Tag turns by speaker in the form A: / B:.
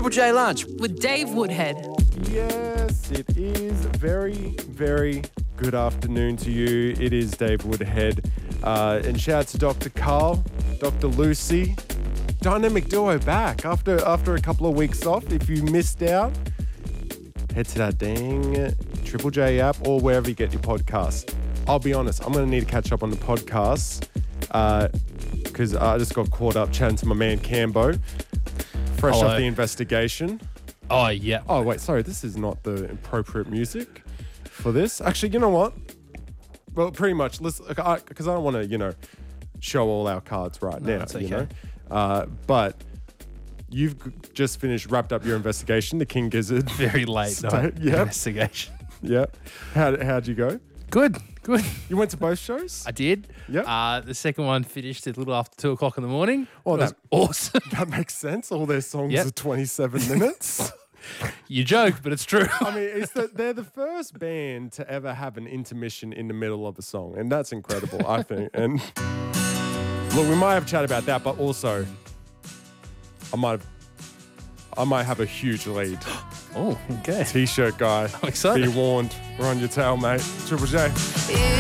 A: Triple J Lunch.
B: with Dave Woodhead.
C: Yes, it is very, very good afternoon to you. It is Dave Woodhead. And shout out to Dr. Carl, Dr. Lucy. Dynamic duo back after a couple of weeks off. If you missed out, head to that dang Triple J app or wherever you get your podcasts. I'll be honest, I'm going to need to catch up on the podcasts because I just got caught up chatting to my man Cambo, fresh
D: Hello.
C: off the investigation.
D: Oh, yeah.
C: Oh, wait, sorry, this is not the appropriate music for this. Actually, you know what? Well, pretty much, because I don't want to, show all our cards right now,
D: that's okay.
C: But you've just wrapped up your investigation, the King Gizzard.
D: Very late night
C: Yep.
D: investigation.
C: Yeah. How'd you go?
D: Good.
C: You went to both shows?
D: I did.
C: Yep.
D: The second one finished a little after 2 o'clock in the morning.
C: Oh,
D: It was awesome.
C: That makes sense. All their songs
D: Yep.
C: are 27 minutes.
D: You joke, but it's true.
C: I mean, they're the first band to ever have an intermission in the middle of a song, and that's incredible, I think. And look, we might have a chat about that, but also, I might have a huge lead.
D: Oh, okay.
C: T-shirt guy,
D: I'm excited.
C: be warned. We're on your tail, mate. Triple J.